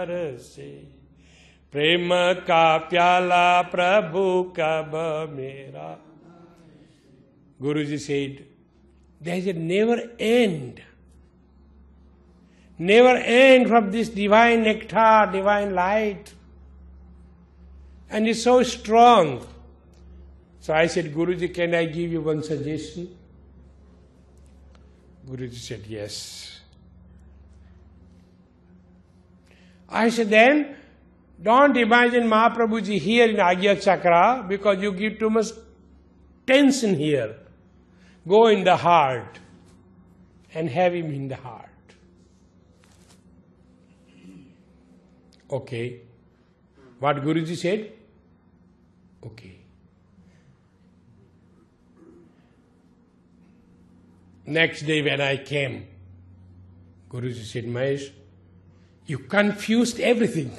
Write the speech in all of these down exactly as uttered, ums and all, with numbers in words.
से प्रेम का प्याला प्रभु कब मेरा. Guruji said, there is a never end. Never end from this divine nectar, divine light. And it's so strong. So I said, Guruji, can I give you one suggestion? Guruji said, yes. I said, then, don't imagine Mahaprabhuji here in Agya Chakra because you give too much tension here. Go in the heart and have him in the heart. Okay. What Guruji said? Okay. Next day when I came, Guruji said, Mahesh, you confused everything.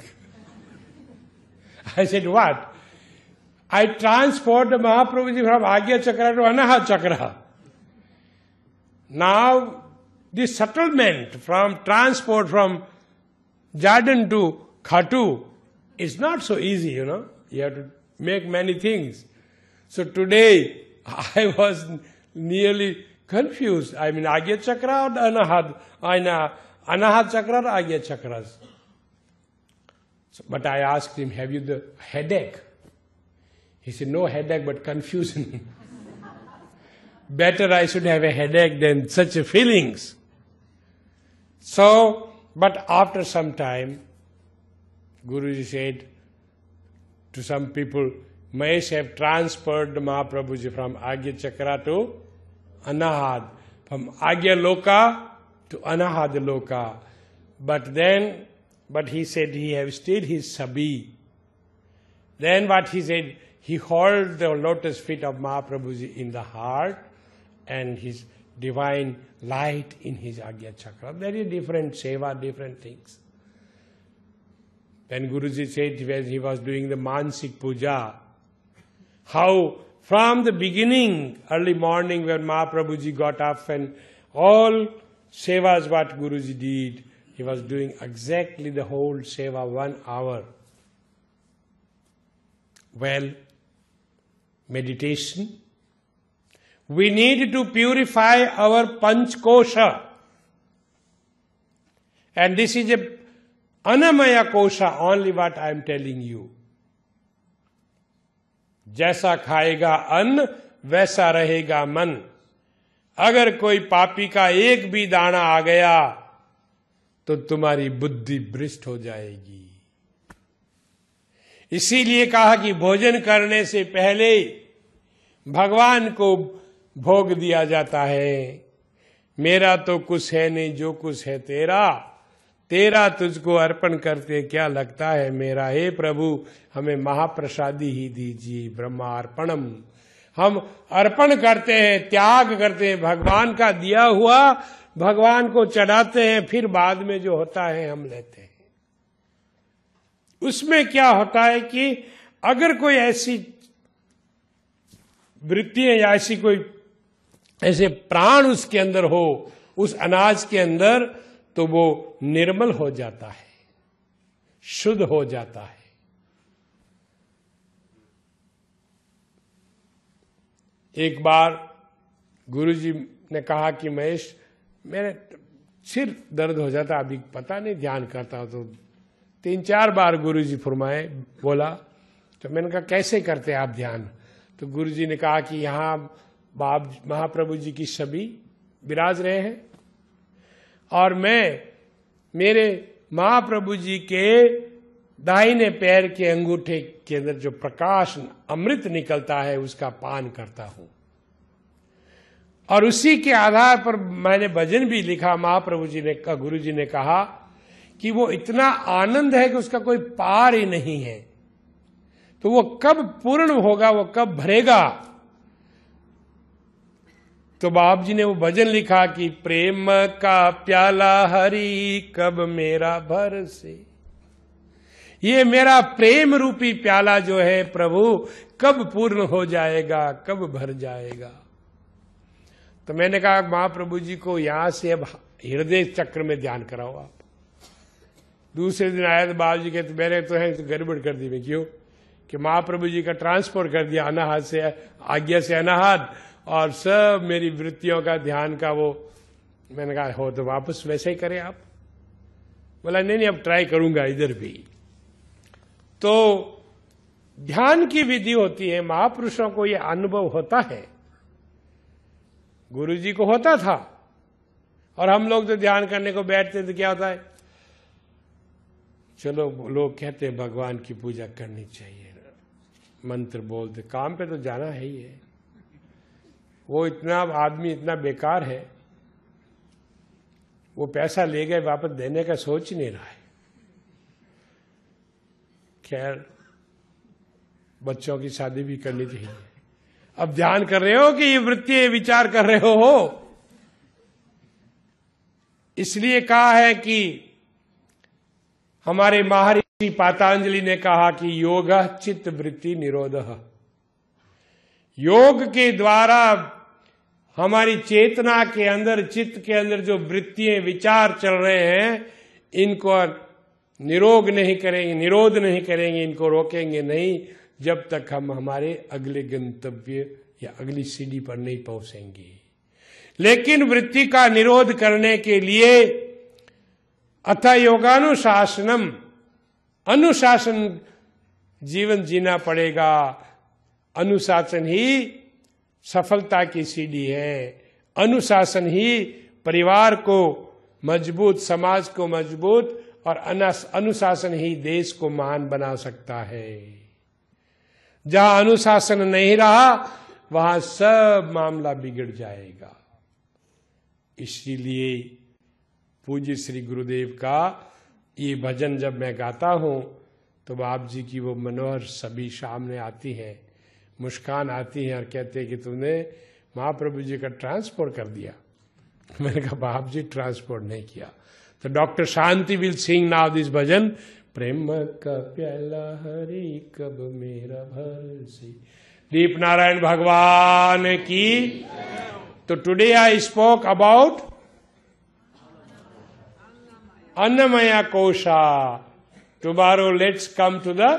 I said, what? I transported Mahaprabhuji from Agya Chakra to Anahat Chakra. Now, this settlement from transport from Jordan to Khatu is not so easy, you know. You have to make many things. So today, I was nearly confused. I mean, Agya Chakra or Anahat? Anahat Chakra or Agya Chakras? So, but I asked him, have you the headache? He said, no headache, but confusion. Better I should have a headache than such a feelings. So, but after some time, Guruji said to some people, Mahesh have transferred Mahaprabhuji from Agya Chakra to Anahat, from Agya Loka to Anahat Loka. But then, but he said he have stayed his Sabi. Then what he said, he held the lotus feet of Mahaprabhuji in the heart and his divine light in his Agya Chakra. Very different seva, different things. Then Guruji said when he was doing the Mansik Puja, how from the beginning, early morning when Mahaprabhuji got up and all sevas what Guruji did, he was doing exactly the whole seva, one hour. Well, meditation. We need to purify our Panch Kosha. And this is a Anamaya Kosha, only what I am telling you. जैसा खाएगा अन्न वैसा रहेगा मन. अगर कोई पापी का एक भी दाना आ गया तो तुम्हारी बुद्धि भ्रष्ट हो जाएगी. इसीलिए कहा कि भोजन करने से पहले भगवान को भोग दिया जाता है. मेरा तो कुछ है नहीं, जो कुछ है तेरा, तेरा तुझको अर्पण करते क्या लगता है मेरा. हे प्रभु, हमें महाप्रसादी ही दीजिए. ब्रह्मार्पणम. हम अर्पण करते हैं, त्याग करते हैं, भगवान का दिया हुआ भगवान को चढ़ाते हैं, फिर बाद में जो होता है हम लेते हैं. उसमें क्या होता है कि अगर कोई ऐसी वृत्तियां या ऐसी कोई ऐसे प्राण उसके अंदर हो, उस अनाज के अंदर, तो वो निर्मल हो जाता है, शुद्ध हो जाता है. एक बार गुरुजी ने कहा कि महेश, मेरे सिर दर्द हो जाता, अभी पता नहीं ध्यान करता. तो तीन चार बार गुरुजी फरमाए, बोला. तो मैंने कहा कैसे करते आप ध्यान? तो गुरुजी ने कहा कि यहाँ बाप महाप्रभु जी की छवि विराज रहे हैं और मैं मेरे महाप्रभु जी के दाहिने पैर के अंगूठे के अंदर जो प्रकाश अमृत निकलता है उसका पान करता हूं. और उसी के आधार पर मैंने भजन भी लिखा. महाप्रभु जी ने कहा, गुरु जी ने कहा कि वो इतना आनंद है कि उसका कोई पार ही नहीं है. तो वो कब पूर्ण होगा, वो कब भरेगा? तो बाप जी ने वो भजन लिखा कि प्रेम का प्याला हरि कब मेरा भर से. ये मेरा प्रेम रूपी प्याला जो है प्रभु कब पूर्ण हो जाएगा, कब भर जाएगा. तो मैंने कहा महाप्रभु जी को यहां से अब हृदय चक्र में ध्यान कराओ आप. दूसरे दिन आया तो बाबू जी कहते मेरे तो है तो गड़बड़ कर दी। मैं क्यों? कि महाप्रभु जी का ट्रांसपोर्ट कर दिया अनाहत से, आज्ञा से अनाहत, और सब मेरी वृत्तियों का ध्यान का वो। मैंने कहा हो तो वापस वैसे ही करें आप। बोला नहीं नहीं अब ट्राई करूंगा इधर भी। तो ध्यान की विधि होती है, महापुरुषों को ये अनुभव होता है, गुरु जी को होता था, और हम लोग तो ध्यान करने को बैठते हैं तो क्या होता है, चलो लोग कहते हैं भगवान की पूजा करनी चाहिए, मंत्र बोलते, काम पे तो जाना है ही है। वो इतना आदमी इतना बेकार है, वो पैसा ले गए वापस देने का सोच ही नहीं रहा है। खैर बच्चों की शादी भी करनी चाहिए। अब ध्यान कर रहे हो कि ये वृत्ति विचार कर रहे हो, इसलिए कहा है कि हमारे महर्षि पातंजलि ने कहा कि योग चित्त वृत्ति निरोधः। योग के द्वारा हमारी चेतना के अंदर, चित्त के अंदर जो वृत्तियां विचार चल रहे हैं, इनको निरोग नहीं करेंगे, निरोध नहीं करेंगे, इनको रोकेंगे नहीं जब तक हम हमारे अगले गंतव्य या अगली सीढ़ी पर नहीं पहुंचेंगे। लेकिन वृत्ति का निरोध करने के लिए अथ योगानुशासनम, अनुशासन जीवन जीना पड़ेगा। अनुशासन ही सफलता की सीढ़ी है। अनुशासन ही परिवार को मजबूत, समाज को मजबूत, और अनुशासन ही देश को महान बना सकता है। जहां अनुशासन नहीं रहा वहां सब मामला बिगड़ जाएगा। इसीलिए पूज्य श्री गुरुदेव का ये भजन जब मैं गाता हूं तो बाप जी की वो मनोहर छवि सामने आती है, मुस्कान आती है, और कहते हैं कि तुमने महाप्रभु जी का ट्रांसपोर्ट कर दिया। मैंने कहा बाप जी ट्रांसपोर्ट नहीं किया। तो doctor Shanti will sing now this भजन, प्रेम का प्याला हरि कब मेरा भरसी। दीप नारायण भगवान की। तो today I spoke about अन्नमया kosha. Tomorrow let's come to the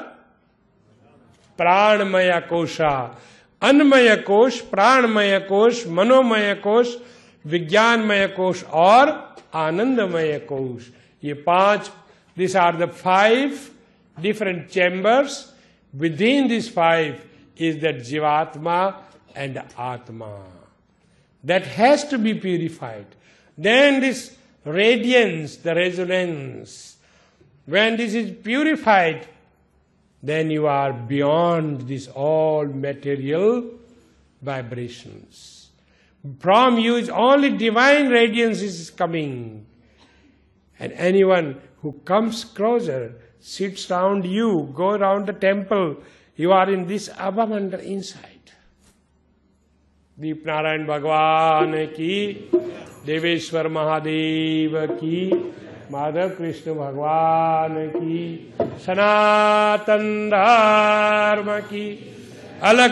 प्राणमय कोशा। अन्नमय कोश, प्राणमय कोश, मनोमय कोश, विज्ञानमय कोश और आनंदमय कोश। ये पांच, these are the five different chambers. Within these five is that Jivatma and Atma that has to be purified. Then this radiance, the resonance, when this is purified, then you are beyond this all material vibrations. From you is only divine radiance is coming. And anyone who comes closer, sits around you, go around the temple, you are in this abhamandal inside. दीप नारायण भगवान की, देवेश्वर महादेव की, माधव कृष्ण भगवान की, सनातन धर्म की। अलग